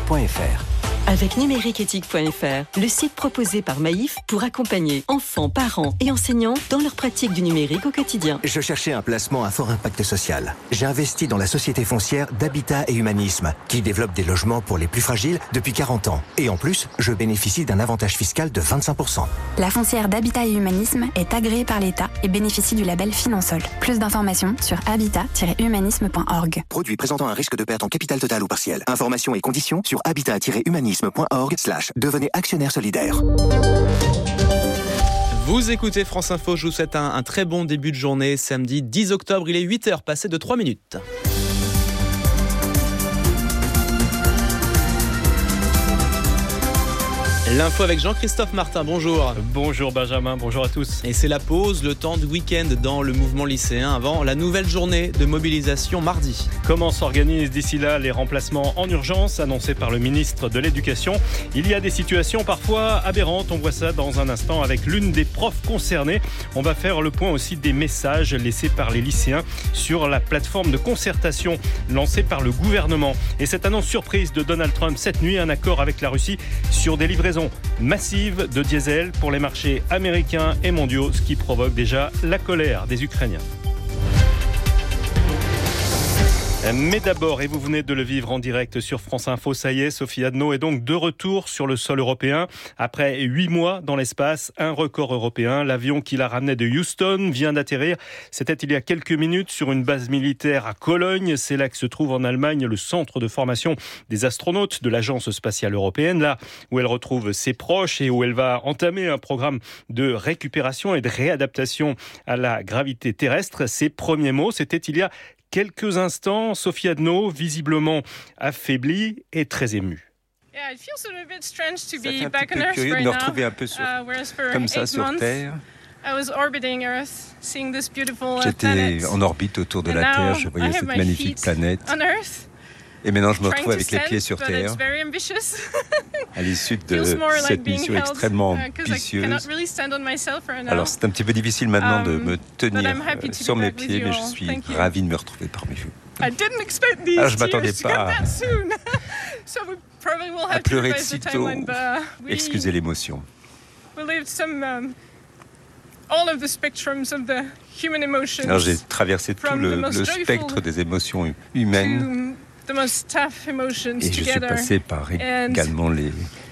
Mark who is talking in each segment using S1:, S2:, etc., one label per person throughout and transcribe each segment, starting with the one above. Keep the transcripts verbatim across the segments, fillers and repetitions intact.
S1: point f r.
S2: Avec numériqueéthique point f r, le site proposé par Maïf pour accompagner enfants, parents et enseignants dans leur pratique du numérique au quotidien.
S1: Je cherchais un placement à fort impact social. J'ai investi dans la société foncière d'Habitat et Humanisme, qui développe des logements pour les plus fragiles depuis quarante ans. Et en plus, je bénéficie d'un avantage fiscal de vingt-cinq pour cent.
S3: La foncière d'Habitat et Humanisme est agréée par l'État et bénéficie du label Finansol. Plus d'informations sur habitat tiret humanisme point org.
S1: Produit présentant un risque de perte en capital total ou partiel. Informations et conditions sur habitat tiret humanisme point org slash devenez actionnaire solidaire.
S4: Vous écoutez France Info, je vous souhaite un, un très bon début de journée. Samedi dix octobre, il est huit heures passées de trois minutes. L'info avec Jean-Christophe Martin, bonjour.
S5: Bonjour Benjamin, bonjour à tous.
S4: Et c'est la pause, le temps du week-end dans le mouvement lycéen avant la nouvelle journée de mobilisation mardi.
S5: Comment s'organisent d'ici là les remplacements en urgence annoncés par le ministre de l'Éducation ? Il y a des situations parfois aberrantes, on voit ça dans un instant avec l'une des profs concernées. On va faire le point aussi des messages laissés par les lycéens sur la plateforme de concertation lancée par le gouvernement. Et cette annonce surprise de Donald Trump cette nuit, un accord avec la Russie sur des livraisons massive de diesel pour les marchés américains et mondiaux, ce qui provoque déjà la colère des Ukrainiens. Mais d'abord, et vous venez de le vivre en direct sur France Info, ça y est, Sophie Adno est donc de retour sur le sol européen. Après huit mois dans l'espace, un record européen. L'avion qui la ramenait de Houston vient d'atterrir. C'était il y a quelques minutes sur une base militaire à Cologne. C'est là que se trouve en Allemagne le centre de formation des astronautes de l'Agence spatiale européenne. Là où elle retrouve ses proches et où elle va entamer un programme de récupération et de réadaptation à la gravité terrestre. Ses premiers mots, c'était il y a quelques instants, Sophie Adno, visiblement affaiblie et très émue.
S6: Ça fait un petit
S7: peu curieux de me retrouver un peu sur, comme ça sur Terre. J'étais en orbite autour de la Terre, je voyais cette magnifique planète. Et maintenant, je me retrouve avec les pieds sur Terre, à l'issue de cette mission extrêmement ambitieuse. Alors, c'est un petit peu difficile maintenant de me tenir sur mes pieds, mais je suis ravi de me retrouver parmi vous. Ah, je ne m'attendais pas à pleurer de sitôt. Excusez l'émotion. Alors, j'ai traversé tout le, le spectre des émotions humaines. Et je suis passé par également les,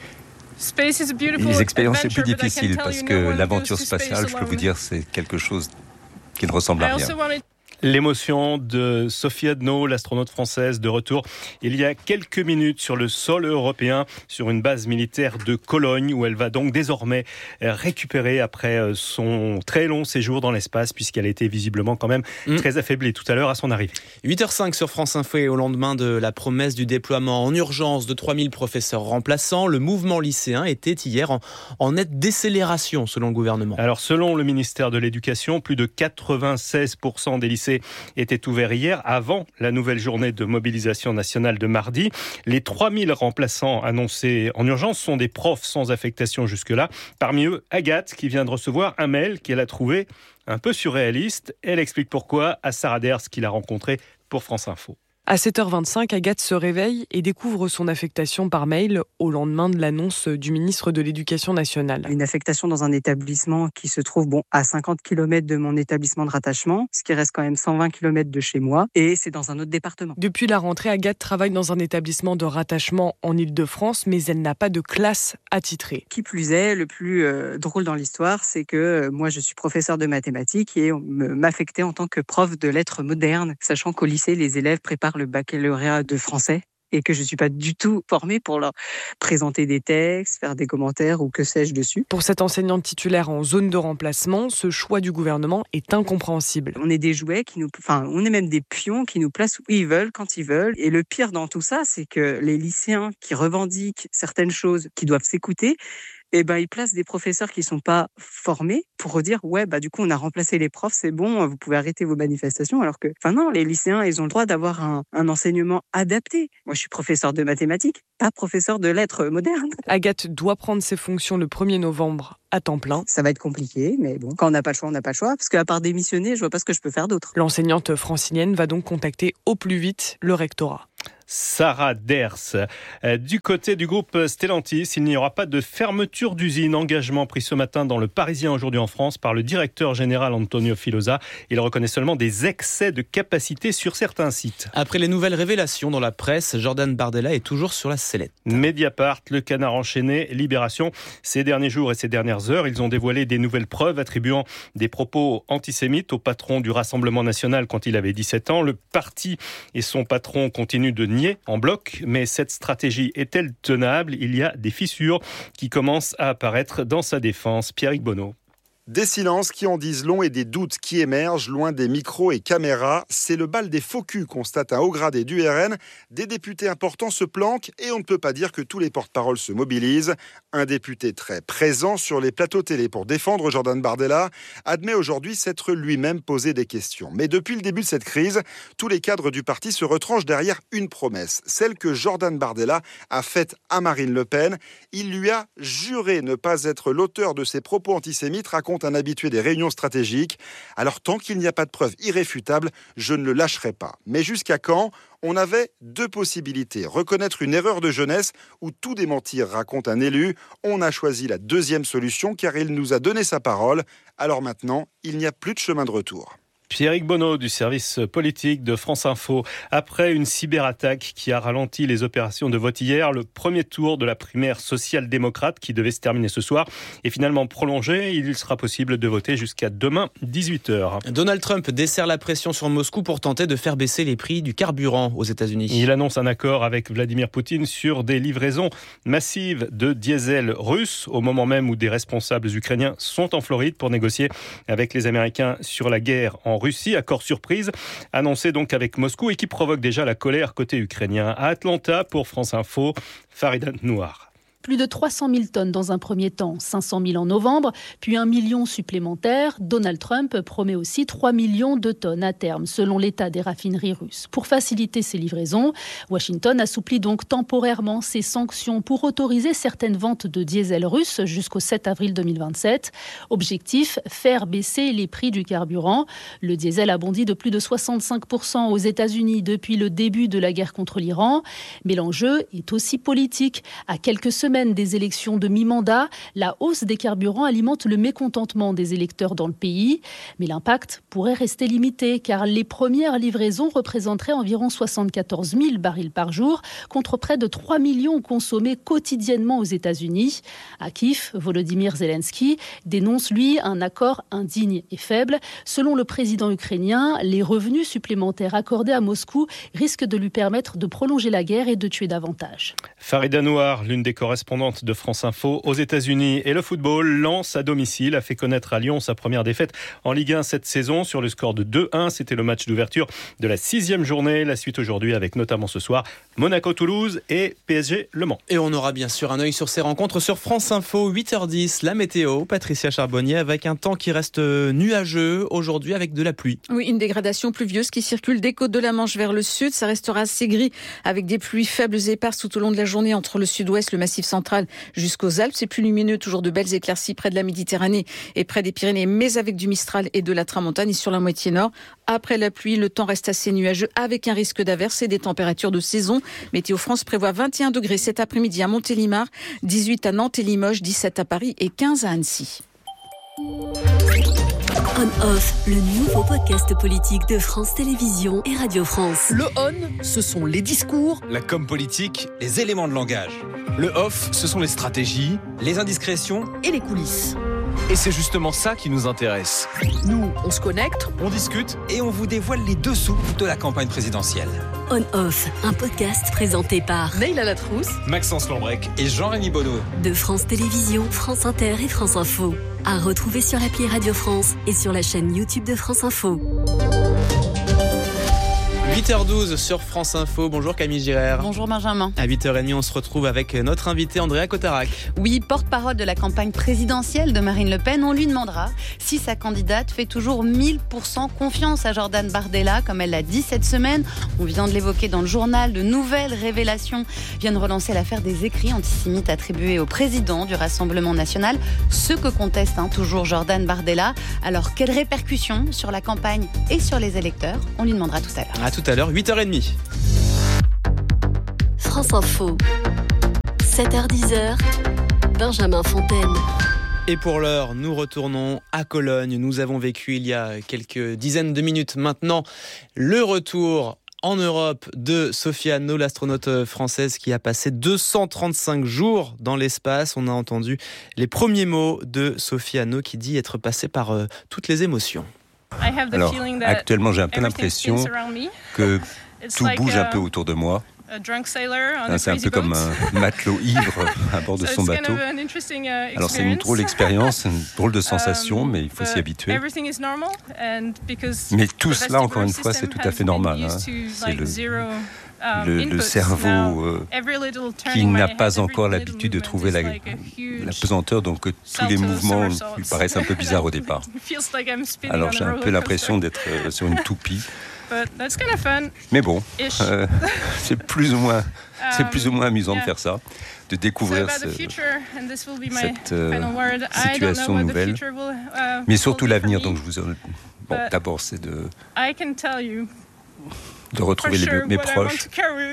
S7: les expériences les plus difficiles, parce que l'aventure spatiale, je peux vous dire, c'est quelque chose qui ne ressemble à rien.
S5: L'émotion de Sophie Adno, l'astronaute française, de retour il y a quelques minutes sur le sol européen, sur une base militaire de Cologne, où elle va donc désormais récupérer après son très long séjour dans l'espace, puisqu'elle a été visiblement quand même mmh. très affaiblie tout à l'heure à son arrivée.
S4: huit heures cinq sur France Info, et au lendemain de la promesse du déploiement en urgence de trois mille professeurs remplaçants, le mouvement lycéen était hier en, en nette décélération selon le gouvernement.
S5: Alors selon le ministère de l'Éducation, plus de quatre-vingt-seize pour cent des lycées était ouvert hier, avant la nouvelle journée de mobilisation nationale de mardi. Les trois mille remplaçants annoncés en urgence sont des profs sans affectation jusque-là. Parmi eux, Agathe, qui vient de recevoir un mail qu'elle a trouvé un peu surréaliste. Elle explique pourquoi à Sarah Ders, qui l'a rencontrée pour France Info.
S8: À sept heures vingt-cinq, Agathe se réveille et découvre son affectation par mail au lendemain de l'annonce du ministre de l'Éducation nationale.
S9: Une affectation dans un établissement qui se trouve bon, à cinquante kilomètres de mon établissement de rattachement, ce qui reste quand même cent vingt kilomètres de chez moi, et c'est dans un autre département.
S8: Depuis la rentrée, Agathe travaille dans un établissement de rattachement en Île-de-France, mais elle n'a pas de classe attitrée.
S9: Qui plus est, le plus euh, drôle dans l'histoire, c'est que euh, moi je suis professeur de mathématiques et on m'affectait en tant que prof de lettres modernes, sachant qu'au lycée, les élèves préparent le baccalauréat de français et que je ne suis pas du tout formée pour leur présenter des textes, faire des commentaires ou que sais-je dessus.
S8: Pour cette enseignante titulaire en zone de remplacement, ce choix du gouvernement est incompréhensible.
S9: On est des jouets, qui nous, enfin, on est même des pions qui nous placent où ils veulent, quand ils veulent. Et le pire dans tout ça, c'est que les lycéens qui revendiquent certaines choses qui doivent s'écouter, eh ben, ils placent des professeurs qui ne sont pas formés pour dire « ouais, bah, du coup, on a remplacé les profs, c'est bon, vous pouvez arrêter vos manifestations ». Alors que, enfin non, les lycéens, ils ont le droit d'avoir un, un enseignement adapté. Moi, je suis professeur de mathématiques, pas professeur de lettres modernes.
S8: Agathe doit prendre ses fonctions le premier novembre à temps plein.
S9: Ça va être compliqué, mais bon, quand on n'a pas le choix, on n'a pas le choix, parce qu'à part démissionner, je vois pas ce que je peux faire d'autre.
S8: L'enseignante francilienne va donc contacter au plus vite le rectorat.
S5: Sarah Ders. Du côté du groupe Stellantis, il n'y aura pas de fermeture d'usine. Engagement pris ce matin dans le Parisien aujourd'hui en France par le directeur général Antonio Filosa. Il reconnaît seulement des excès de capacité sur certains sites.
S4: Après les nouvelles révélations dans la presse, Jordan Bardella est toujours sur la sellette.
S5: Mediapart, Le Canard enchaîné, Libération. Ces derniers jours et ces dernières heures, ils ont dévoilé des nouvelles preuves attribuant des propos antisémites au patron du Rassemblement national quand il avait dix-sept ans. Le parti et son patron continuent de nier en bloc, mais cette stratégie est-elle tenable ? Il y a des fissures qui commencent à apparaître dans sa défense. Pierrick Bonneau.
S10: Des silences qui en disent long et des doutes qui émergent loin des micros et caméras. C'est le bal des faux culs, constate un haut gradé du R N. Des députés importants se planquent et on ne peut pas dire que tous les porte-paroles se mobilisent. Un député très présent sur les plateaux télé pour défendre Jordan Bardella admet aujourd'hui s'être lui-même posé des questions. Mais depuis le début de cette crise, tous les cadres du parti se retranchent derrière une promesse, celle que Jordan Bardella a faite à Marine Le Pen. Il lui a juré ne pas être l'auteur de ses propos antisémites, raconte un habitué des réunions stratégiques. Alors tant qu'il n'y a pas de preuves irréfutables, je ne le lâcherai pas. Mais jusqu'à quand ? On avait deux possibilités. Reconnaître une erreur de jeunesse ou tout démentir, raconte un élu. On a choisi la deuxième solution car il nous a donné sa parole. Alors maintenant, il n'y a plus de chemin de retour.
S5: Pierrick Bonneau du service politique de France Info. Après une cyberattaque qui a ralenti les opérations de vote hier, le premier tour de la primaire social-démocrate qui devait se terminer ce soir est finalement prolongé. Il sera possible de voter jusqu'à demain dix-huit heures.
S4: Donald Trump desserre la pression sur Moscou pour tenter de faire baisser les prix du carburant aux États-Unis.
S5: Il annonce un accord avec Vladimir Poutine sur des livraisons massives de diesel russe au moment même où des responsables ukrainiens sont en Floride pour négocier avec les Américains sur la guerre en Russie, accord surprise, annoncé donc avec Moscou et qui provoque déjà la colère côté ukrainien. À Atlanta, pour France Info, Farida Noir.
S11: Plus de trois cent mille tonnes dans un premier temps, cinq cent mille en novembre, puis un million supplémentaire. Donald Trump promet aussi trois millions de tonnes à terme, selon l'état des raffineries russes. Pour faciliter ces livraisons, Washington assouplit donc temporairement ses sanctions pour autoriser certaines ventes de diesel russe jusqu'au sept avril deux mille vingt-sept. Objectif, faire baisser les prix du carburant. Le diesel a bondi de plus de soixante-cinq pour cent aux États-Unis depuis le début de la guerre contre l'Iran. Mais l'enjeu est aussi politique. À quelques semaines des élections de mi-mandat, la hausse des carburants alimente le mécontentement des électeurs dans le pays. Mais l'impact pourrait rester limité car les premières livraisons représenteraient environ soixante-quatorze mille barils par jour contre près de trois millions consommés quotidiennement aux États-Unis. À Kiev, Volodymyr Zelensky dénonce lui un accord indigne et faible. Selon le président ukrainien, les revenus supplémentaires accordés à Moscou risquent de lui permettre de prolonger la guerre et de tuer davantage.
S5: Farida Noir, l'une des correspondante de France Info aux États-Unis. Et le football, Lens à domicile a fait connaître à Lyon sa première défaite en Ligue un cette saison sur le score de deux un. C'était le match d'ouverture de la sixième journée. La suite aujourd'hui avec notamment ce soir Monaco-Toulouse et P S G-Le Mans.
S4: Et on aura bien sûr un œil sur ces rencontres sur France Info, huit heures dix, la météo. Patricia Charbonnier avec un temps qui reste nuageux aujourd'hui avec de la pluie.
S12: Oui, une dégradation pluvieuse qui circule des côtes de la Manche vers le sud. Ça restera assez gris avec des pluies faibles et éparses tout au long de la journée entre le sud-ouest, le massif central jusqu'aux Alpes. C'est plus lumineux, toujours de belles éclaircies près de la Méditerranée et près des Pyrénées, mais avec du Mistral et de la Tramontane. Et sur la moitié nord, après la pluie, le temps reste assez nuageux avec un risque d'averse et des températures de saison. Météo France prévoit vingt et un degrés cet après-midi à Montélimar, dix-huit à Nantes et Limoges, dix-sept à Paris et quinze à Annecy.
S13: On-Off, le nouveau podcast politique de France Télévisions et Radio France.
S14: Le on, ce sont les discours.
S15: La com politique, les éléments de langage. Le off, ce sont les stratégies, les indiscrétions
S14: et les coulisses.
S15: Et c'est justement ça qui nous intéresse.
S14: Nous, on se connecte,
S15: on discute et on vous dévoile les dessous de la campagne présidentielle.
S13: On-Off, un podcast présenté par
S14: Neila Latrousse,
S15: Maxence Lambrec et Jean-Rémy Bonneau.
S13: De France Télévisions, France Inter et France Info. À retrouver sur l'appli Radio France et sur la chaîne YouTube de France Info.
S4: huit heures douze sur France Info. Bonjour Camille Girard.
S16: Bonjour Benjamin.
S4: À huit heures trente, on se retrouve avec notre invité Andrea Cotarac.
S16: Oui, porte-parole de la campagne présidentielle de Marine Le Pen. On lui demandera si sa candidate fait toujours mille pour cent confiance à Jordan Bardella, comme elle l'a dit cette semaine. On vient de l'évoquer dans le journal. De nouvelles révélations viennent relancer l'affaire des écrits antisémites attribués au président du Rassemblement national. Ce que conteste hein, toujours Jordan Bardella. Alors, quelles répercussions sur la campagne et sur les électeurs ? On lui demandera tout à l'heure.
S4: À tout à l'heure, huit heures trente.
S13: France Info. sept heures dix, Benjamin Fontaine.
S4: Et pour l'heure, nous retournons à Cologne. Nous avons vécu il y a quelques dizaines de minutes maintenant le retour en Europe de Sophie Anno, l'astronaute française qui a passé deux cent trente-cinq jours dans l'espace. On a entendu les premiers mots de Sophie Anno qui dit être passée par euh, toutes les émotions.
S7: Alors, actuellement, j'ai un peu l'impression que tout bouge un peu autour de moi. C'est un peu comme un matelot ivre à bord de son bateau. Alors c'est une drôle d'expérience, une drôle de sensation, mais il faut s'y habituer. Mais tout cela, encore une fois, c'est tout à fait normal. Hein. C'est le, le, le cerveau euh, qui n'a pas encore l'habitude de trouver la, la pesanteur, donc tous les mouvements lui paraissent un peu bizarres au départ. Alors j'ai un peu l'impression d'être sur une toupie. Mais bon, euh, c'est plus ou moins, c'est plus ou moins amusant de faire ça, de découvrir ce, cette euh, situation nouvelle. Mais surtout l'avenir. Donc je vous, bon, d'abord c'est de de retrouver les, mes proches.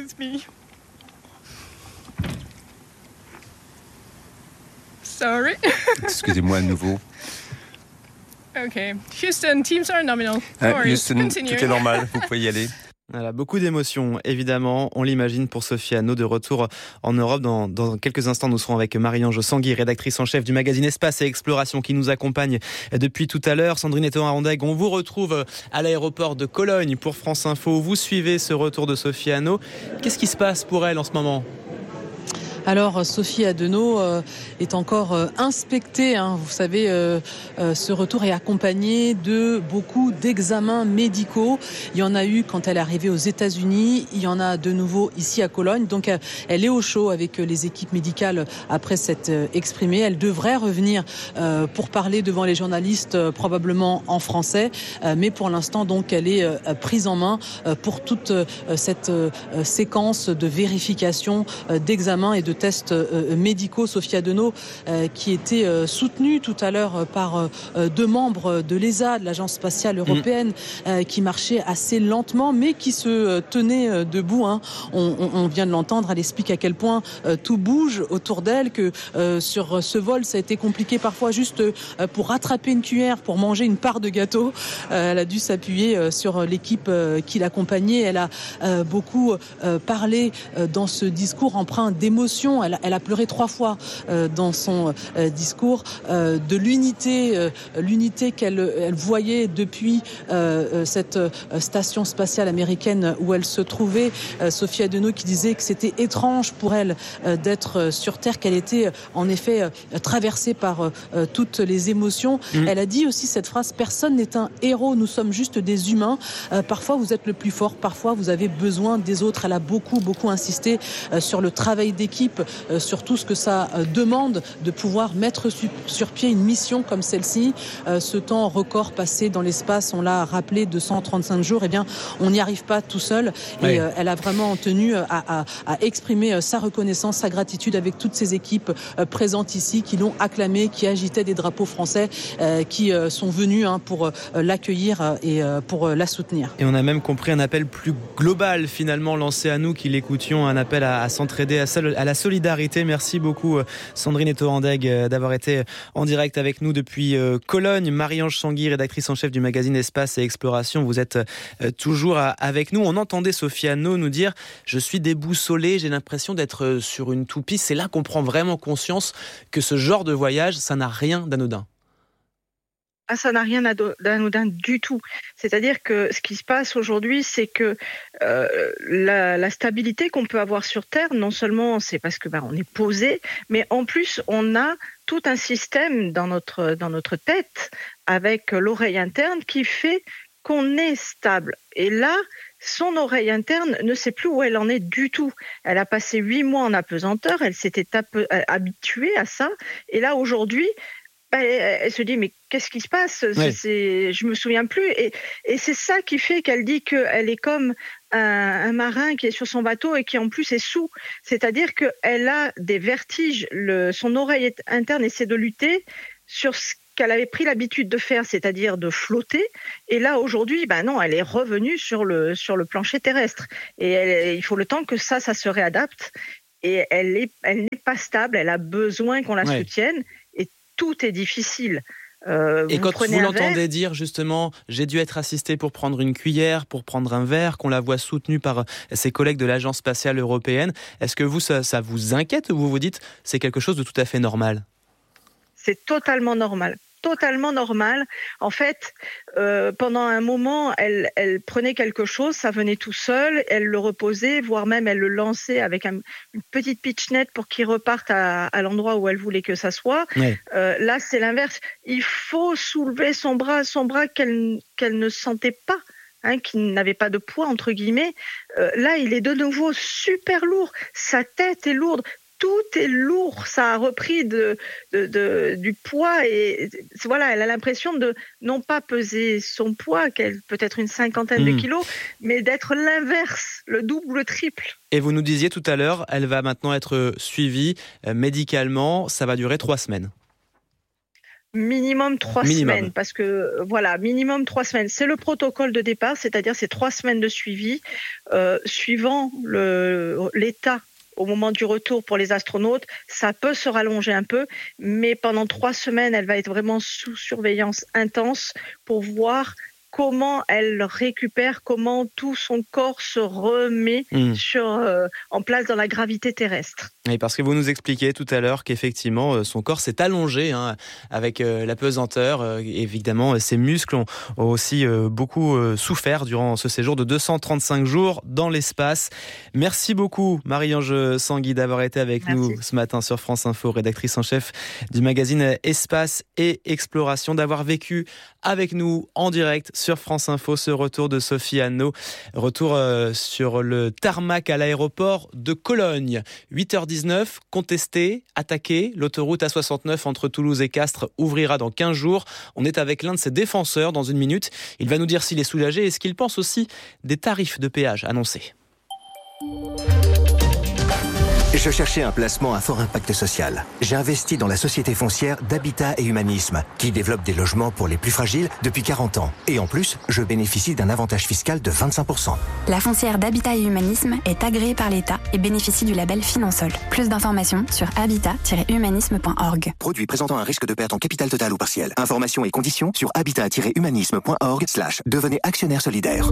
S6: Sorry.
S7: Excusez-moi à nouveau.
S6: Okay. Houston, teams are nominal.
S7: Ah, Houston, tout est normal, vous pouvez y aller.
S4: Voilà, beaucoup d'émotions, évidemment. On l'imagine pour Sophie Anno de retour en Europe. Dans, dans quelques instants, nous serons avec Marie-Ange Sanguy, rédactrice en chef du magazine Espace et Exploration, qui nous accompagne depuis tout à l'heure. Sandrine Ettoin-Rondeg, on vous retrouve à l'aéroport de Cologne pour France Info. Vous suivez ce retour de Sophie Anno. Qu'est-ce qui se passe pour elle en ce moment ?
S17: Alors Sophie Anno euh, est encore euh, inspectée, hein. Vous savez, euh, euh, ce retour est accompagné de beaucoup d'examens médicaux. Il y en a eu quand elle est arrivée aux États-Unis, il y en a de nouveau ici à Cologne. Donc euh, elle est au chaud avec les équipes médicales après s'être euh, exprimée. Elle devrait revenir euh, pour parler devant les journalistes, euh, probablement en français. Euh, mais pour l'instant, donc, elle est euh, prise en main euh, pour toute euh, cette euh, séquence de vérification, euh, d'examens et de tests euh, médicaux. Sophie Anno euh, qui était euh, soutenue tout à l'heure par euh, deux membres de l'E S A, de l'Agence spatiale européenne, euh, qui marchait assez lentement mais qui se euh, tenait euh, debout. Hein. On, on, on vient de l'entendre, elle explique à quel point euh, tout bouge autour d'elle, que euh, sur ce vol ça a été compliqué parfois juste euh, pour rattraper une cuillère, pour manger une part de gâteau. Euh, elle a dû s'appuyer euh, sur l'équipe euh, qui l'accompagnait. Elle a euh, beaucoup euh, parlé euh, dans ce discours empreint d'émotion. Elle, elle a pleuré trois fois euh, dans son euh, discours euh, de l'unité, euh, l'unité qu'elle elle voyait depuis euh, cette euh, station spatiale américaine où elle se trouvait. Euh, Sophie Anno qui disait que c'était étrange pour elle euh, d'être sur Terre, qu'elle était euh, en effet euh, traversée par euh, toutes les émotions. Mmh. Elle a dit aussi cette phrase: personne n'est un héros, nous sommes juste des humains. Euh, parfois vous êtes le plus fort, parfois vous avez besoin des autres. Elle a beaucoup beaucoup insisté euh, sur le travail d'équipe, euh, sur tout ce que ça euh, demande de pouvoir mettre su- sur pied une mission comme celle-ci. Euh, ce temps record passé dans l'espace, on l'a rappelé, deux cent trente-cinq jours, eh bien on n'y arrive pas tout seul. Et oui. euh, elle a vraiment tenu à, à, à exprimer sa reconnaissance, sa gratitude avec toutes ces équipes euh, présentes ici, qui l'ont acclamée, qui agitaient des drapeaux français, euh, qui euh, sont venus hein, pour euh, l'accueillir euh, et euh, pour euh, la soutenir.
S4: Et on a même compris un appel plus global finalement lancé à nous qui l'écoutions, un appel à, à s'entraider, à, sol- à la solidarité. Merci beaucoup Sandrine Ettoin-Rondeg d'avoir été en direct avec nous depuis Cologne. Marie-Ange Sanguy, rédactrice en chef du magazine Espace et Exploration, vous êtes toujours avec nous. On entendait Sophie Anno nous dire: je suis déboussolée, j'ai l'impression d'être sur une toupie. C'est là qu'on prend vraiment conscience que ce genre de voyage, ça n'a rien d'anodin.
S18: Ah, ça n'a rien d'anodin du tout. C'est-à-dire que ce qui se passe aujourd'hui, c'est que euh, la, la stabilité qu'on peut avoir sur Terre, non seulement c'est parce que ben, on est posé, mais en plus on a tout un système dans notre dans notre tête avec l'oreille interne qui fait qu'on est stable. Et là, son oreille interne ne sait plus où elle en est du tout. Elle a passé huit mois en apesanteur, elle s'était ape- habituée à ça, et là aujourd'hui, elle, elle se dit mais qu'est-ce qui se passe ? Ouais. c'est, Je me souviens plus. Et, et c'est ça qui fait qu'elle dit qu'elle est comme un, un marin qui est sur son bateau et qui en plus est sous. C'est-à-dire qu'elle a des vertiges. Le, son oreille interne essaie de lutter sur ce qu'elle avait pris l'habitude de faire, c'est-à-dire de flotter. Et là, aujourd'hui, ben non, elle est revenue sur le, sur le plancher terrestre. Et elle, il faut le temps que ça, ça se réadapte. Et elle est, elle n'est pas stable, elle a besoin qu'on la ouais. soutienne. Et tout est difficile.
S4: Euh, et vous quand vous l'entendez verre, dire justement, j'ai dû être assistée pour prendre une cuillère, pour prendre un verre, qu'on la voit soutenue par ses collègues de l'Agence spatiale européenne, est-ce que vous, ça, ça vous inquiète ou vous vous dites c'est quelque chose de tout à fait normal ?
S18: C'est totalement normal. Totalement normal. En fait, euh, pendant un moment, elle, elle prenait quelque chose, ça venait tout seul, elle le reposait, voire même elle le lançait avec un, une petite pitchnette pour qu'il reparte à, à l'endroit où elle voulait que ça soit. Oui. Euh, là, c'est l'inverse. Il faut soulever son bras, son bras qu'elle, qu'elle ne sentait pas. Hein, qui n'avait pas de poids, entre guillemets. Euh, là, il est de nouveau super lourd. Sa tête est lourde. Tout est lourd, ça a repris de, de, de, du poids et voilà, elle a l'impression de non pas peser son poids, qu'elle peut-être une cinquantaine mmh. de kilos, mais d'être l'inverse, le double, le triple.
S4: Et vous nous disiez tout à l'heure, elle va maintenant être suivie euh, médicalement, ça va durer trois semaines.
S18: Minimum trois minimum. semaines, parce que voilà, minimum trois semaines. C'est le protocole de départ, c'est-à-dire c'est trois semaines de suivi, euh, suivant le, l'état. Au moment du retour pour les astronautes, ça peut se rallonger un peu, mais pendant trois semaines, elle va être vraiment sous surveillance intense pour voir comment elle récupère, comment tout son corps se remet mmh. sur, euh, en place dans la gravité terrestre.
S4: Et parce que vous nous expliquiez tout à l'heure qu'effectivement euh, son corps s'est allongé hein, avec euh, la pesanteur. Euh, évidemment, euh, ses muscles ont, ont aussi euh, beaucoup euh, souffert durant ce séjour de deux cent trente-cinq jours dans l'espace. Merci beaucoup Marie-Ange Sangui d'avoir été avec Merci. nous ce matin sur France Info, rédactrice en chef du magazine Espace et Exploration, d'avoir vécu avec nous en direct sur France Info ce retour de Sophie Anneau. Retour euh, sur le tarmac à l'aéroport de Cologne. huit heures dix-neuf, contesté, attaqué. L'autoroute A soixante-neuf entre Toulouse et Castres ouvrira dans quinze jours. On est avec l'un de ses défenseurs dans une minute. Il va nous dire s'il est soulagé et ce qu'il pense aussi des tarifs de péage annoncés.
S1: Je cherchais un placement à fort impact social. J'ai investi dans la société foncière d'Habitat et Humanisme, qui développe des logements pour les plus fragiles depuis quarante ans. Et en plus, je bénéficie d'un avantage fiscal de vingt-cinq pour cent.
S3: La foncière d'Habitat et Humanisme est agréée par l'État et bénéficie du label Finansol. Plus d'informations sur habitat tiret humanisme point org.
S1: Produit présentant un risque de perte en capital total ou partiel. Informations et conditions sur habitat tiret humanisme point org slash devenez actionnaire solidaire.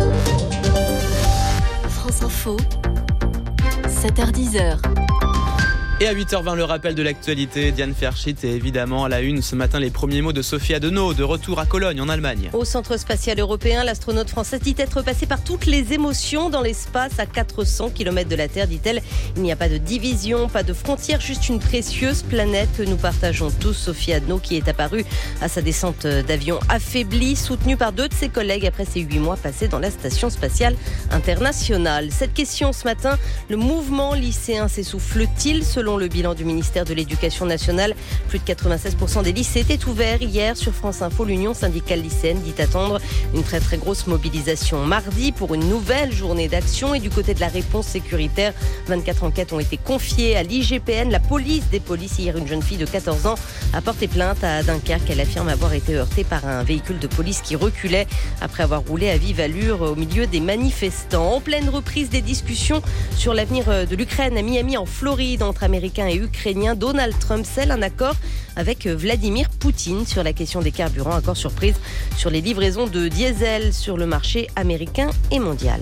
S13: France Info. sept heures dix.
S4: Et à huit heures vingt, le rappel de l'actualité, Diane Ferschit et évidemment à la une ce matin les premiers mots de Sophie Adenau, de retour à Cologne en Allemagne.
S19: Au centre spatial européen, l'astronaute française dit être passée par toutes les émotions dans l'espace à quatre cents kilomètres de la Terre, dit-elle. Il n'y a pas de division, pas de frontières, juste une précieuse planète que nous partageons tous. Sophie Adenau qui est apparue à sa descente d'avion affaiblie, soutenue par deux de ses collègues après ses huit mois passés dans la station spatiale internationale. Cette question ce matin, le mouvement lycéen s'essouffle-t-il selon le bilan du ministère de l'Éducation nationale? Plus de quatre-vingt-seize pour cent des lycées étaient ouverts hier. Sur France Info, l'Union syndicale lycéenne dit attendre une très très grosse mobilisation mardi pour une nouvelle journée d'action. Et du côté de la réponse sécuritaire, vingt-quatre enquêtes ont été confiées à l'I G P N, la police des polices. Hier, une jeune fille de quatorze ans a porté plainte à Dunkerque. Elle affirme avoir été heurtée par un véhicule de police qui reculait après avoir roulé à vive allure au milieu des manifestants. En pleine reprise des discussions sur l'avenir de l'Ukraine à Miami en Floride entre Américains et Ukrainiens, Donald Trump scelle un accord avec Vladimir Poutine sur la question des carburants. Accord surprise sur les livraisons de diesel sur le marché américain et mondial.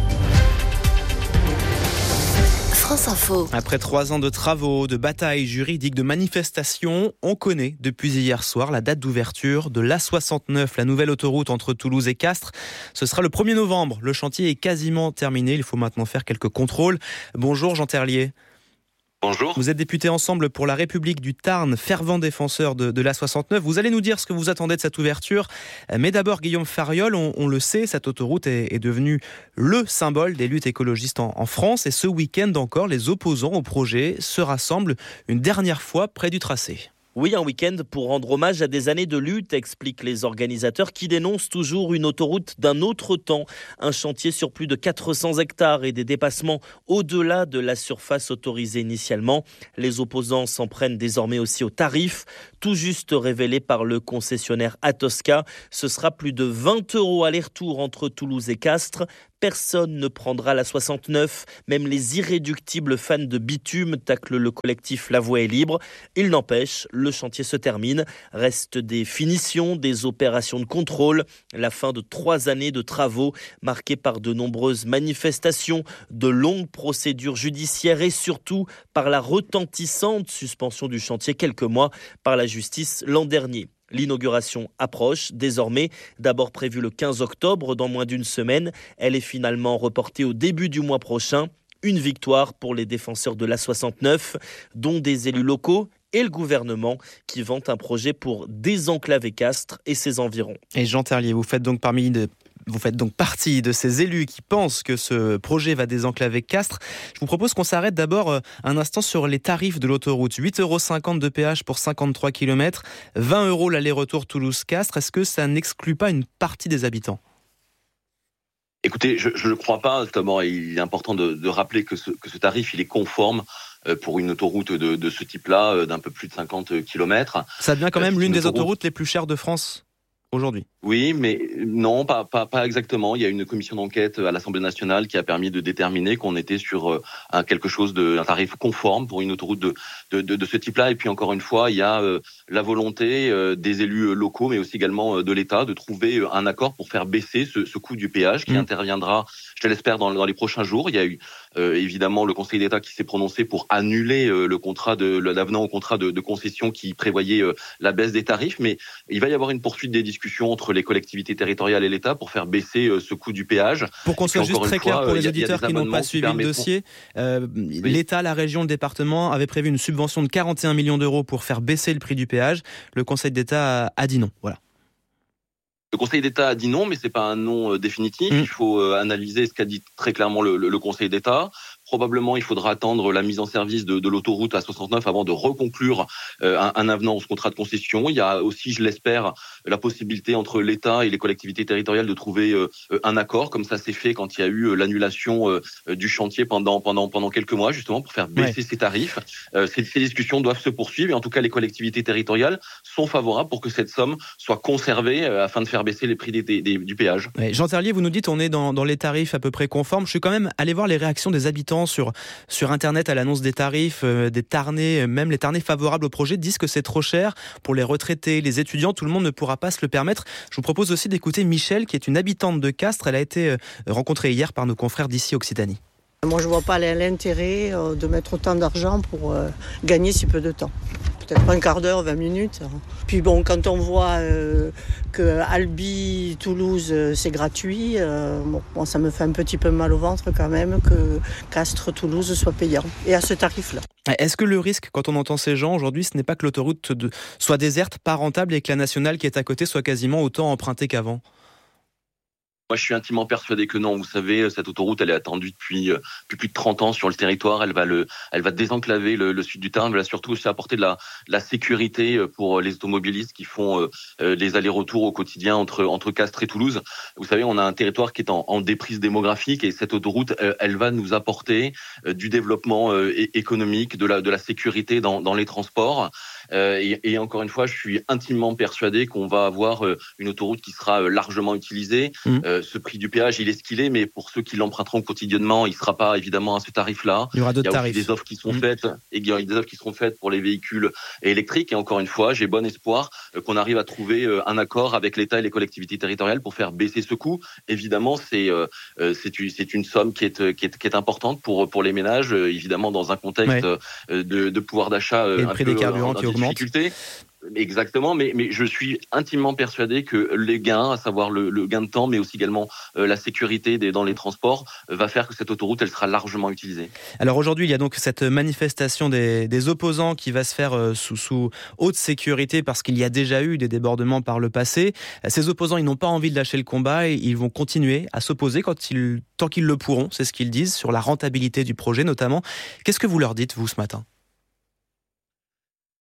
S13: France Info.
S4: Après trois ans de travaux, de batailles juridiques, de manifestations, on connaît depuis hier soir la date d'ouverture de l'A soixante-neuf, la nouvelle autoroute entre Toulouse et Castres. Ce sera le premier novembre. Le chantier est quasiment terminé. Il faut maintenant faire quelques contrôles. Bonjour Jean Terlier.
S20: Bonjour.
S4: Vous êtes député Ensemble pour la République du Tarn, fervent défenseur de, de l'A soixante-neuf. Vous allez nous dire ce que vous attendez de cette ouverture. Mais d'abord, Guillaume Fariol, on, on le sait, cette autoroute est, est devenue le symbole des luttes écologistes en, en France. Et ce week-end encore, les opposants au projet se rassemblent une dernière fois près du tracé.
S20: Oui, un week-end pour rendre hommage à des années de lutte, expliquent les organisateurs qui dénoncent toujours une autoroute d'un autre temps. Un chantier sur plus de quatre cents hectares et des dépassements au-delà de la surface autorisée initialement. Les opposants s'en prennent désormais aussi aux tarifs, tout juste révélés par le concessionnaire Atosca. Ce sera plus de vingt euros aller-retour entre Toulouse et Castres. Personne ne prendra la soixante-neuf, même les irréductibles fans de bitume, tacle le collectif La Voie est libre. Il n'empêche, le chantier se termine. Restent des finitions, des opérations de contrôle. La fin de trois années de travaux marquées par de nombreuses manifestations, de longues procédures judiciaires et surtout par la retentissante suspension du chantier quelques mois par la justice l'an dernier. L'inauguration approche désormais, d'abord prévue le quinze octobre, dans moins d'une semaine. Elle est finalement reportée au début du mois prochain. Une victoire pour les défenseurs de l'A soixante-neuf, dont des élus locaux et le gouvernement qui vantent un projet pour désenclaver Castres et ses environs.
S4: Et Jean Terlier, vous faites donc parmi de... Vous faites donc partie de ces élus qui pensent que ce projet va désenclaver Castres. Je vous propose qu'on s'arrête d'abord un instant sur les tarifs de l'autoroute. huit euros cinquante de péage pour cinquante-trois kilomètres, vingt euros l'aller-retour Toulouse-Castres. Est-ce que ça n'exclut pas une partie des habitants ?
S21: Écoutez, je ne crois pas. Notamment, il est important de, de rappeler que ce, que ce tarif il est conforme pour une autoroute de, de ce type-là, d'un peu plus de cinquante kilomètres.
S4: Ça devient quand même l'une des autoroutes les plus chères de France aujourd'hui.
S21: Oui, mais non, pas, pas, pas exactement. Il y a une commission d'enquête à l'Assemblée nationale qui a permis de déterminer qu'on était sur un, quelque chose de, un tarif conforme pour une autoroute de, de, de, de ce type-là. Et puis encore une fois, il y a euh, la volonté euh, des élus locaux, mais aussi également euh, de l'État, de trouver euh, un accord pour faire baisser ce, ce coût du péage qui mmh. interviendra, je l'espère, dans, dans les prochains jours. Il y a eu euh, évidemment le Conseil d'État qui s'est prononcé pour annuler euh, le contrat de l'avenant au contrat de, de concession qui prévoyait euh, la baisse des tarifs, mais il va y avoir une poursuite des discussions entre les collectivités territoriales et l'État pour faire baisser euh, ce coût du péage.
S4: Pour qu'on soit juste très clair fois, pour les auditeurs qui n'ont pas suivi le dossier, euh, oui. l'État, la région, le département avaient prévu une subvention de quarante et un millions d'euros pour faire baisser le prix du péage. Le Conseil d'État a, a dit non. Voilà.
S21: Le Conseil d'État a dit non, mais c'est pas un non définitif. Mmh. Il faut euh, analyser ce qu'a dit très clairement le, le, le Conseil d'État. Probablement, il faudra attendre la mise en service de, de l'autoroute A soixante-neuf avant de reconclure euh, un, un avenant au contrat de concession. Il y a aussi, je l'espère, la possibilité entre l'État et les collectivités territoriales de trouver euh, un accord, comme ça s'est fait quand il y a eu euh, l'annulation euh, du chantier pendant pendant pendant quelques mois, justement pour faire baisser ouais. ces tarifs. Euh, ces, ces discussions doivent se poursuivre et en tout cas, les collectivités territoriales sont favorables pour que cette somme soit conservée euh, afin de faire baisser les prix des, des, des, du péage.
S4: Ouais, Jean Terlier, vous nous dites on est dans, dans les tarifs à peu près conformes. Je suis quand même allé voir les réactions des habitants sur, sur Internet à l'annonce des tarifs, euh, des Tarnais, même les Tarnais favorables au projet disent que c'est trop cher pour les retraités, les étudiants, tout le monde ne pourra pas se le permettre. Je vous propose aussi d'écouter Michel, qui est une habitante de Castres. Elle a été euh, rencontrée hier par nos confrères d'ici Occitanie.
S22: Moi, je ne vois pas l'intérêt euh, de mettre autant d'argent pour euh, gagner si peu de temps. Peut-être un quart d'heure, vingt minutes. Puis bon, quand on voit euh, que Albi, Toulouse, euh, c'est gratuit, euh, bon, bon, ça me fait un petit peu mal au ventre quand même que Castres, Toulouse soit payant. Et à ce tarif-là.
S4: Est-ce que le risque, quand on entend ces gens aujourd'hui, ce n'est pas que l'autoroute de, soit déserte, pas rentable et que la nationale qui est à côté soit quasiment autant empruntée qu'avant ?
S21: Moi, je suis intimement persuadé que non. Vous savez, cette autoroute, elle est attendue depuis, depuis plus de trente ans sur le territoire. Elle va, le, elle va désenclaver le, le sud du Tarn. Elle va surtout aussi apporter de la, de la sécurité pour les automobilistes qui font euh, les allers-retours au quotidien entre, entre Castres et Toulouse. Vous savez, on a un territoire qui est en, en déprise démographique et cette autoroute, elle, elle va nous apporter euh, du développement euh, économique, de la, de la sécurité dans, dans les transports. Euh, et, et encore une fois, je suis intimement persuadé qu'on va avoir euh, une autoroute qui sera euh, largement utilisée. Mmh. Euh, ce prix du péage, il est ce qu'il est, mais pour ceux qui l'emprunteront quotidiennement, il ne sera pas évidemment à ce tarif-là.
S4: Il y aura d'autres
S21: il y a
S4: tarifs.
S21: Aussi des offres qui seront
S4: mmh.
S21: faites, et il y a des offres qui seront faites pour les véhicules électriques. Et encore une fois, j'ai bon espoir euh, qu'on arrive à trouver euh, un accord avec l'État et les collectivités territoriales pour faire baisser ce coût. Évidemment, c'est euh, c'est une, c'est une somme qui est, qui est qui est importante pour pour les ménages, euh, évidemment dans un contexte ouais. euh, de, de pouvoir d'achat euh,
S4: et le prix des carburants qui augmente.
S21: Exactement, mais, mais je suis intimement persuadé que les gains, à savoir le, le gain de temps, mais aussi également euh, la sécurité des, dans les transports, euh, va faire que cette autoroute, elle sera largement utilisée.
S4: Alors aujourd'hui, il y a donc cette manifestation des, des opposants qui va se faire euh, sous, sous haute sécurité parce qu'il y a déjà eu des débordements par le passé. Ces opposants, ils n'ont pas envie de lâcher le combat et ils vont continuer à s'opposer quand ils, tant qu'ils le pourront, c'est ce qu'ils disent, sur la rentabilité du projet notamment. Qu'est-ce que vous leur dites, vous, ce matin ?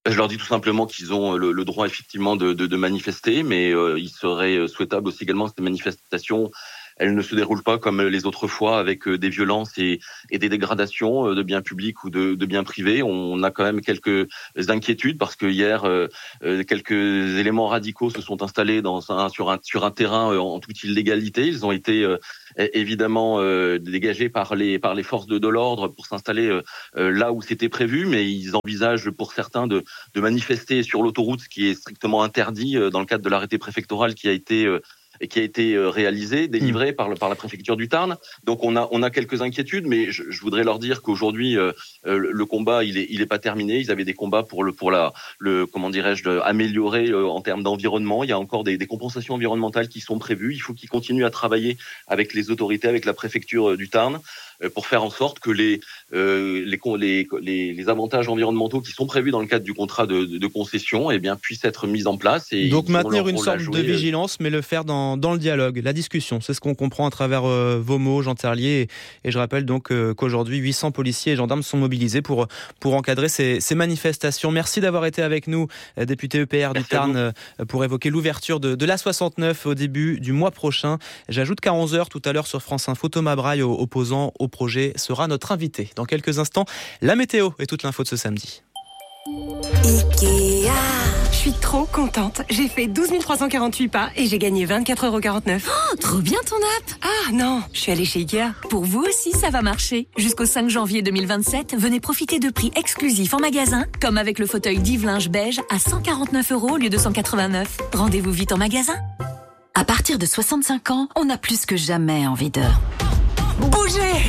S21: Je leur dis tout simplement qu'ils ont le, le droit effectivement de, de, de manifester, mais euh, il serait souhaitable aussi également que ces manifestations, elles ne se déroulent pas comme les autres fois avec des violences et, et des dégradations de biens publics ou de, de biens privés. On a quand même quelques inquiétudes parce que hier, euh, quelques éléments radicaux se sont installés dans un, sur, un, sur un terrain en toute illégalité. Ils ont été euh, évidemment euh, dégagés par les, par les forces de, de l'ordre pour s'installer euh, là où c'était prévu, mais ils envisagent pour certains de, de manifester sur l'autoroute, ce qui est strictement interdit euh, dans le cadre de l'arrêté préfectoral qui a été euh, et qui a été réalisé, délivré mmh. par, le, par la préfecture du Tarn. Donc on a, on a quelques inquiétudes, mais je, je voudrais leur dire qu'aujourd'hui euh, le combat il est, il est pas terminé. Ils avaient des combats pour le, pour la, le, comment dirais-je, de, améliorer euh, en termes d'environnement. Il y a encore des, des compensations environnementales qui sont prévues. Il faut qu'ils continuent à travailler avec les autorités, avec la préfecture du Tarn, euh, pour faire en sorte que les, euh, les, les, les, les avantages environnementaux qui sont prévus dans le cadre du contrat de, de, de concession, eh bien puissent être mis en place. Et
S4: donc maintenir une sorte de vigilance, mais le faire dans dans le dialogue, la discussion. C'est ce qu'on comprend à travers euh, vos mots, Jean Terlier. Et, et je rappelle donc euh, qu'aujourd'hui, huit cents policiers et gendarmes sont mobilisés pour, pour encadrer ces, ces manifestations. Merci d'avoir été avec nous, euh, député E P R du Tarn, euh, pour évoquer l'ouverture de, de l'A soixante-neuf au début du mois prochain. J'ajoute qu'à onze heures, tout à l'heure sur France Info, Thomas Braille, opposant au projet, sera notre invité. Dans quelques instants, la météo et toute l'info de ce samedi.
S2: Ikea. Je suis trop contente. J'ai fait douze mille trois cent quarante-huit pas et j'ai gagné vingt-quatre euros quarante-neuf.
S9: Oh, trop bien ton app.
S2: Ah non, je suis allée chez Ikea.
S9: Pour vous aussi, ça va marcher. Jusqu'au cinq janvier deux mille vingt-sept, venez profiter de prix exclusifs en magasin, comme avec le fauteuil Div Linge beige à cent quarante-neuf euros au lieu de cent quatre-vingt-neuf. Rendez-vous vite en magasin.
S23: À partir de soixante-cinq ans, on a plus que jamais envie de...
S2: bouger.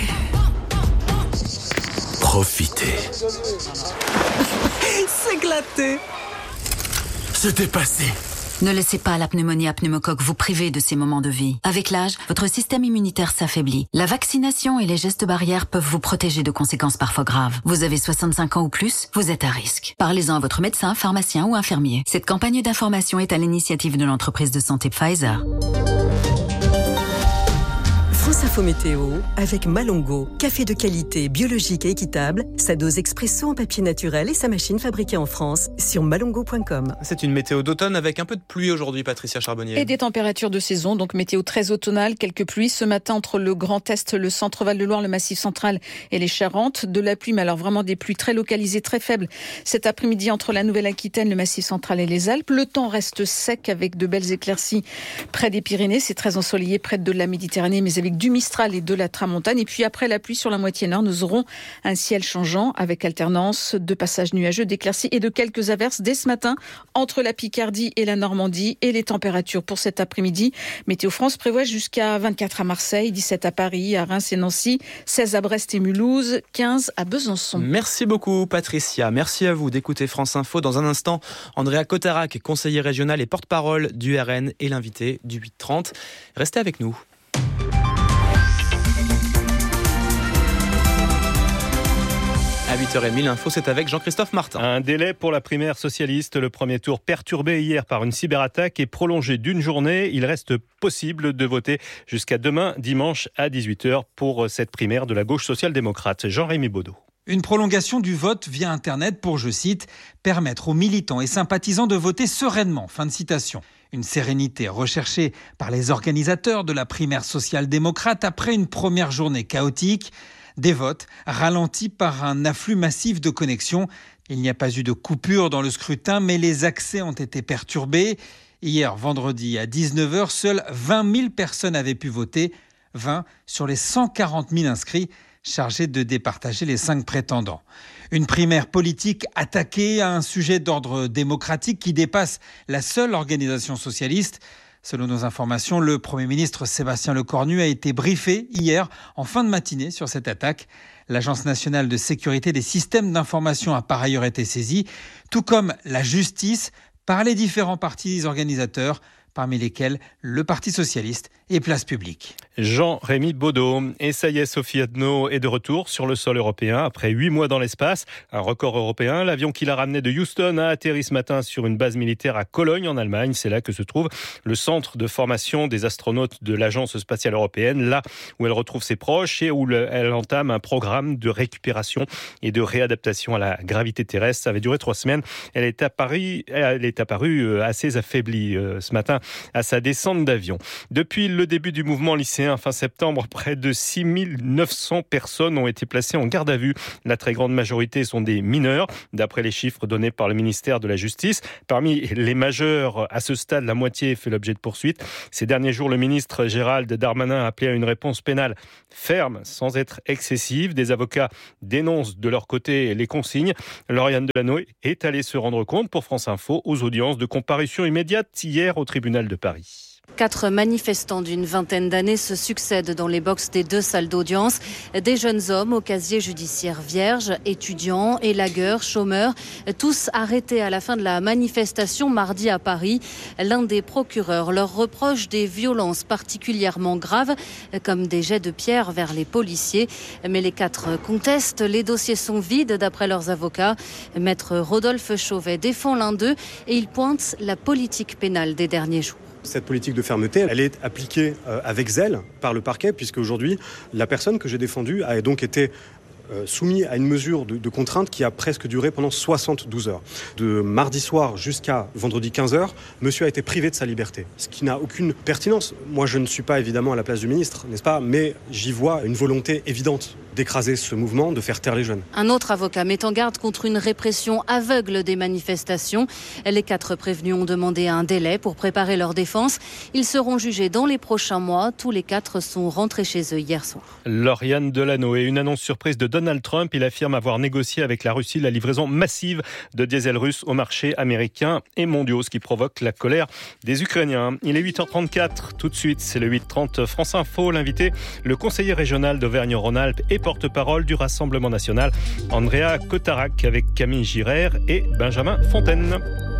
S24: Profitez.
S2: S'éclater.
S24: Se dépasser.
S23: Ne laissez pas la pneumonie à pneumocoque vous priver de ces moments de vie. Avec l'âge, votre système immunitaire s'affaiblit. La vaccination et les gestes barrières peuvent vous protéger de conséquences parfois graves. Vous avez soixante-cinq ans ou plus, vous êtes à risque. Parlez-en à votre médecin, pharmacien ou infirmier. Cette campagne d'information est à l'initiative de l'entreprise de santé Pfizer.
S2: France Info Météo avec Malongo. Café de qualité, biologique et équitable. Sa dose expresso en papier naturel et sa machine fabriquée en France sur malongo point com.
S4: C'est une météo d'automne avec un peu de pluie aujourd'hui, Patricia Charbonnier.
S12: Et des températures de saison, donc météo très automnale. Quelques pluies ce matin entre le Grand Est, le centre Val-de-Loire, le Massif central et les Charentes. De la pluie, mais alors vraiment des pluies très localisées, très faibles. Cet après-midi entre la Nouvelle-Aquitaine, le Massif central et les Alpes. Le temps reste sec avec de belles éclaircies près des Pyrénées. C'est très ensoleillé près de la Méditerranée, mais avec du Mistral et de la Tramontane. Et puis après la pluie sur la moitié nord, nous aurons un ciel changeant avec alternance de passages nuageux, d'éclaircies et de quelques averses dès ce matin entre la Picardie et la Normandie. Et les températures pour cet après-midi, Météo France prévoit jusqu'à vingt-quatre à Marseille, dix-sept à Paris, à Reims et Nancy, seize à Brest et Mulhouse, quinze à Besançon.
S4: Merci beaucoup Patricia, merci à vous d'écouter France Info. Dans un instant, Andrea Cotarac, conseiller régional et porte-parole du R N et l'invité du huit trente. Restez avec nous. À huit heures trente, l'info, c'est avec Jean-Christophe Martin.
S5: Un délai pour la primaire socialiste. Le premier tour perturbé hier par une cyberattaque est prolongé d'une journée. Il reste possible de voter jusqu'à demain, dimanche à dix-huit heures pour cette primaire de la gauche social-démocrate. Jean-Rémy Baudot.
S25: Une prolongation du vote via Internet pour, je cite, « permettre aux militants et sympathisants de voter sereinement ». Fin de citation. Une sérénité recherchée par les organisateurs de la primaire social-démocrate après une première journée chaotique. Des votes ralentis par un afflux massif de connexions. Il n'y a pas eu de coupure dans le scrutin, mais les accès ont été perturbés. Hier, vendredi, à dix-neuf heures, seules vingt mille personnes avaient pu voter. vingt sur les cent quarante mille inscrits chargés de départager les cinq prétendants. Une primaire politique attaquée à un sujet d'ordre démocratique qui dépasse la seule organisation socialiste. Selon nos informations, le Premier ministre Sébastien Lecornu a été briefé hier en fin de matinée sur cette attaque. L'Agence nationale de sécurité des systèmes d'information a par ailleurs été saisie, tout comme la justice par les différents partis organisateurs, parmi lesquels le Parti socialiste et Place Publique.
S5: Jean-Rémy Baudot. Et ça y est, Sophie Adno est de retour sur le sol européen après huit mois dans l'espace. Un record européen. L'avion qui l'a ramené de Houston a atterri ce matin sur une base militaire à Cologne en Allemagne. C'est là que se trouve le centre de formation des astronautes de l'Agence spatiale européenne, là où elle retrouve ses proches et où elle entame un programme de récupération et de réadaptation à la gravité terrestre. Ça avait duré trois semaines. Elle est apparue, elle est apparue assez affaiblie ce matin à sa descente d'avion. Depuis le début du mouvement lycéen fin septembre, près de six mille neuf cents personnes ont été placées en garde à vue. La très grande majorité sont des mineurs, d'après les chiffres donnés par le ministère de la Justice. Parmi les majeurs, à ce stade, la moitié fait l'objet de poursuites. Ces derniers jours, le ministre Gérald Darmanin a appelé à une réponse pénale ferme, sans être excessive. Des avocats dénoncent de leur côté les consignes. Lauriane Delanoë est allée se rendre compte pour France Info aux audiences de comparution immédiate hier au tribunal de Paris.
S8: Quatre manifestants d'une vingtaine d'années se succèdent dans les boxes des deux salles d'audience. Des jeunes hommes au casier judiciaire vierge, étudiants, élagueurs, chômeurs, tous arrêtés à la fin de la manifestation mardi à Paris. L'un des procureurs leur reproche des violences particulièrement graves, comme des jets de pierre vers les policiers. Mais les quatre contestent. Les dossiers sont vides d'après leurs avocats. Maître Rodolphe Chauvet défend l'un d'eux et il pointe la politique pénale des derniers jours.
S10: Cette politique de fermeté, elle est appliquée avec zèle par le parquet, puisque aujourd'hui, la personne que j'ai défendue a donc été soumise à une mesure de, de contrainte qui a presque duré pendant soixante-douze heures. De mardi soir jusqu'à vendredi quinze heures, monsieur a été privé de sa liberté, ce qui n'a aucune pertinence. Moi, je ne suis pas évidemment à la place du ministre, n'est-ce pas ? Mais j'y vois une volonté évidente d'écraser ce mouvement, de faire taire les jeunes.
S8: Un autre avocat met en garde contre une répression aveugle des manifestations. Les quatre prévenus ont demandé un délai pour préparer leur défense. Ils seront jugés dans les prochains mois. Tous les quatre sont rentrés chez eux hier soir.
S5: Lauriane Delanoë, une annonce surprise de Donald Trump. Il affirme avoir négocié avec la Russie la livraison massive de diesel russe au marché américain et mondiaux, ce qui provoque la colère des Ukrainiens. Il est huit heures trente-quatre. Tout de suite, c'est le huit heures trente France Info. L'invité, le conseiller régional d'Auvergne-Rhône-Alpes et porte-parole du Rassemblement national, Andrea Cotarac, avec Camille Girard et Benjamin Fontaine.